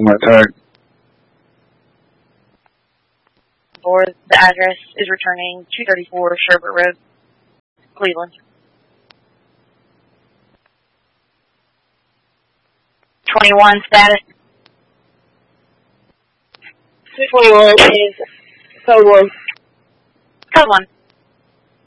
my tag. Or the address is returning 234 Sherbert Road, Cleveland. 21 status. 221 is code 1. Code 1.